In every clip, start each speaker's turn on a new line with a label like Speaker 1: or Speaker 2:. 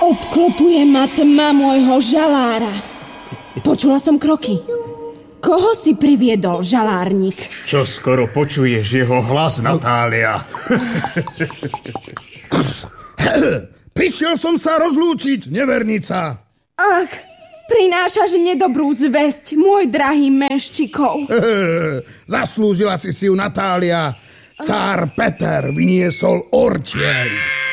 Speaker 1: Obklopuje ma tma môjho žalára. Počula som kroky. Koho si priviedol, žalárnik?
Speaker 2: Čo skoro počuješ jeho hlas, Natália.
Speaker 3: Prišiel som sa rozlúčiť, nevernica.
Speaker 1: Ach, prinášaš nedobrú zvesť, môj drahý Menščikov.
Speaker 3: Zaslúžila si ju, Natália. Cár Peter vyniesol ortiel.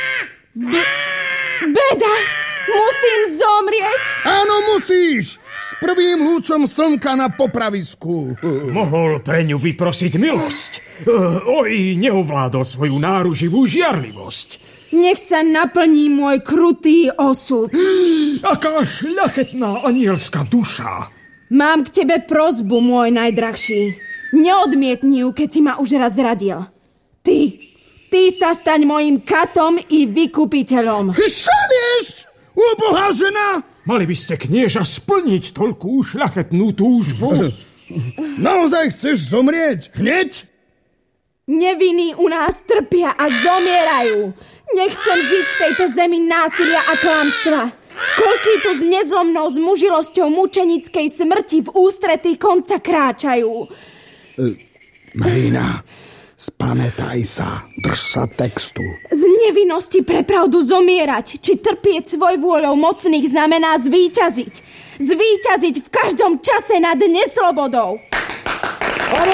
Speaker 1: Beda! Musím zomrieť!
Speaker 3: Áno, musíš! S prvým lúčom slnka na popravisku.
Speaker 2: Mohol pre ňu vyprosiť milosť. Oj, neovládol svoju náruživú žiarlivosť.
Speaker 1: Nech sa naplní môj krutý osud.
Speaker 2: Aká šľachetná anielská duša.
Speaker 1: Mám k tebe prosbu, môj najdrahší. Neodmietni ju, keď si ma už raz zradil. Ty sa staň mojím katom i vykupiteľom.
Speaker 3: Šalieš, ubohá žena!
Speaker 2: Mali by ste, knieža, splniť toľkú šľachetnú túžbu.
Speaker 3: Naozaj chceš zomrieť? Hneď?
Speaker 1: Nevinní u nás trpia a zomierajú. Nechcem žiť v tejto zemi násilia a klamstva. Koľký tu s nezlomnou zmužilosťou mučenickej smrti v ústretí konca kráčajú.
Speaker 3: Marina, spamätaj sa, drž sa textu.
Speaker 1: Z nevinnosti pre pravdu zomierať, či trpieť svoj vôľou mocných znamená zvíťaziť. Zvíťaziť v každom čase nad neslobodou.
Speaker 3: Áno!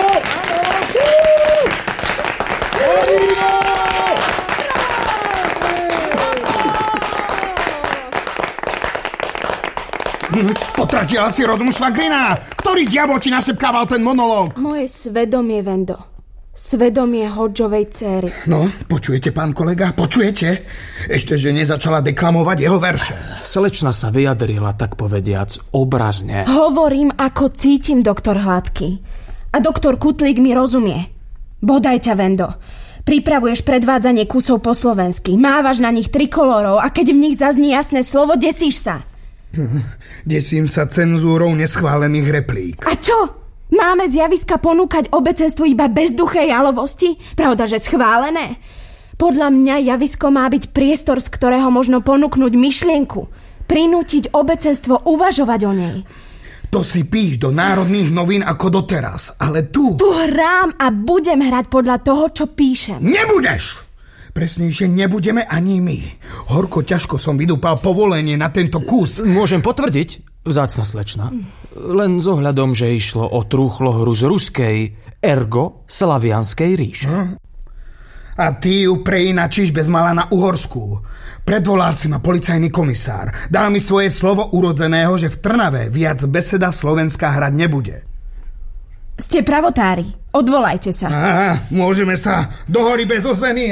Speaker 3: Potratila si rozum, švagrina! Ktorý diabol ti nasepkával ten monológ?
Speaker 1: Moje svedomie, Vendo. Svedomie Hodžovej céry.
Speaker 3: No, počujete, pán kolega, počujete? Ešte, že nezačala deklamovať jeho verše.
Speaker 4: Slečna sa vyjadrila, tak povediac, obrazne.
Speaker 1: Hovorím, ako cítim, doktor Hladký. A doktor Kutlík mi rozumie. Bodaj ťa, Vendo. Pripravuješ predvádzanie kusov po slovensky. Mávaš na nich trikolorov a keď v nich zazní jasné slovo, desíš sa.
Speaker 3: Desím sa cenzúrou neschválených replík.
Speaker 1: A čo? Máme z javiska ponúkať obecenstvo iba bezduchej jalovosti? Pravda, že schválené? Podľa mňa javisko má byť priestor, z ktorého možno ponúknuť myšlienku. Prinútiť obecenstvo uvažovať o nej.
Speaker 3: To si píš do národných novín ako doteraz, ale tu...
Speaker 1: Tu hrám a budem hrať podľa toho, čo píšem.
Speaker 3: Nebudeš! Presnejšie nebudeme ani my. Horko ťažko som vydúpal povolenie na tento kus.
Speaker 4: Môžem potvrdiť, vzácna slečna. Len s ohľadom, že išlo o trúchlohru z ruskej, ergo slavianskej ríše.
Speaker 3: A ty ju preinačíš bezmala na uhorskú. Predvolal si ma policajný komisár. Dal mi svoje slovo urodzeného, že v Trnave viac beseda slovenská hrať nebude.
Speaker 1: Ste pravotári. Odvolajte sa.
Speaker 3: Môžeme sa do hory bez ozveny.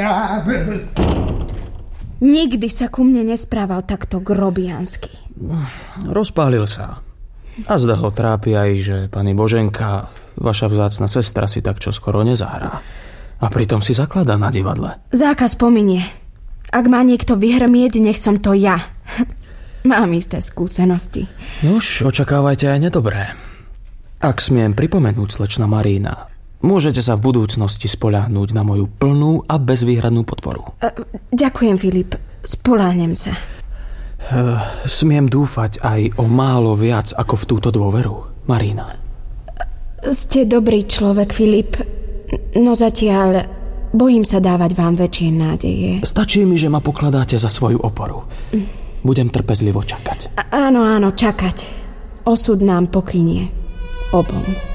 Speaker 1: Nikdy sa ku mne nesprával takto grobiansky.
Speaker 4: Rozpálil sa. A zda ho trápi aj, že pani Boženka, vaša vzácna sestra, si tak čoskoro nezahrá. A pritom si zakladá na divadle.
Speaker 1: Zákaz pominie. Ak má niekto vyhrmieť, nech som to ja. Mám isté skúsenosti.
Speaker 4: Už očakávajte aj nedobré. Ak smiem pripomenúť, slečna Marína, môžete sa v budúcnosti spoľahnúť na moju plnú a bezvýhradnú podporu.
Speaker 1: Ďakujem, Filip. Spoľahnem sa.
Speaker 4: Smiem dúfať aj o málo viac ako v túto dôveru, Marína.
Speaker 1: Ste dobrý človek, Filip. No zatiaľ bojím sa dávať vám väčšie nádeje.
Speaker 4: Stačí mi, že ma pokladáte za svoju oporu. Budem trpezlivo čakať.
Speaker 1: Áno, čakať. Osud nám pokynie. Obom.